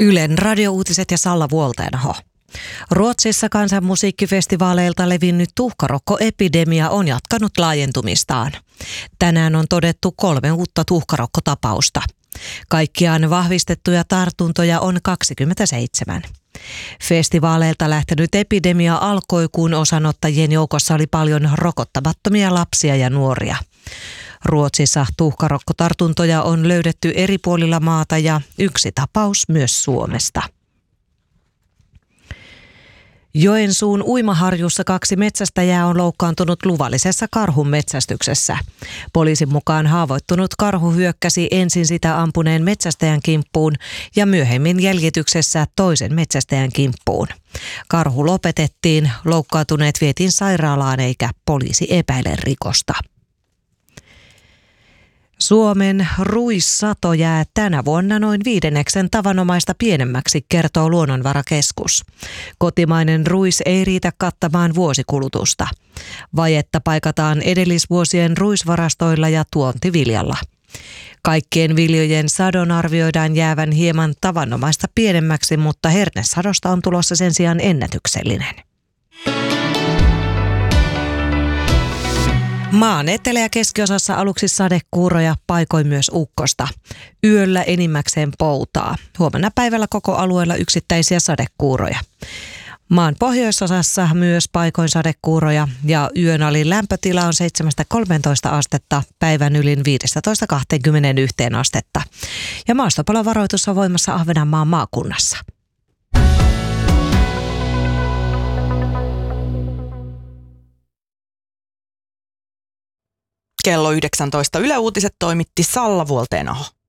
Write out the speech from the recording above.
Ylen radiouutiset ja Salla Vuolteenaho. Ruotsissa kansanmusiikkifestivaaleilta levinnyt tuhkarokkoepidemia on jatkanut laajentumistaan. Tänään on todettu 3 uutta tuhkarokkotapausta. Kaikkiaan vahvistettuja tartuntoja on 27. Festivaaleilta lähtenyt epidemia alkoi, kun osanottajien joukossa oli paljon rokottamattomia lapsia ja nuoria. Ruotsissa tuhkarokkotartuntoja on löydetty eri puolilla maata ja yksi tapaus myös Suomesta. Joensuun uimaharjussa 2 metsästäjää on loukkaantunut luvallisessa karhun metsästyksessä. Poliisin mukaan haavoittunut karhu hyökkäsi ensin sitä ampuneen metsästäjän kimppuun ja myöhemmin jäljityksessä toisen metsästäjän kimppuun. Karhu lopetettiin, loukkaantuneet vietiin sairaalaan eikä poliisi epäile rikosta. Suomen ruissato jää tänä vuonna noin 5 tavanomaista pienemmäksi, kertoo Luonnonvarakeskus. Kotimainen ruis ei riitä kattamaan vuosikulutusta. Vajetta paikataan edellisvuosien ruisvarastoilla ja tuontiviljalla. Kaikkien viljojen sadon arvioidaan jäävän hieman tavanomaista pienemmäksi, mutta hernesadosta on tulossa sen sijaan ennätyksellinen. Maan etelä- ja keskiosassa aluksi sadekuuroja, paikoin myös ukkosta. Yöllä enimmäkseen poutaa. Huomenna päivällä koko alueella yksittäisiä sadekuuroja. Maan pohjoisosassa myös paikoin sadekuuroja ja yön alin lämpötila on 7-13 astetta, päivän ylin 15-21 astetta. Ja maastopalovaroitus on voimassa Ahvenanmaan maakunnassa. Kello 19 Yle Uutiset toimitti Salla Vuolteenaho.